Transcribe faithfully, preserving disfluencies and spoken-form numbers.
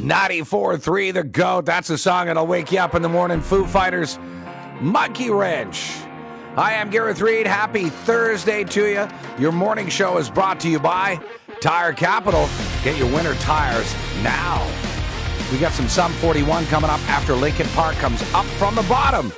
ninety-four three The Goat. That's a song that'll wake you up in the morning. Foo Fighters, Monkey Wrench. I am Gareth Reed. Happy Thursday to you. Your morning show is brought to you by Tire Capital. Get your winter tires now. We got some Sum forty-one coming up after Lincoln Park comes up from the bottom.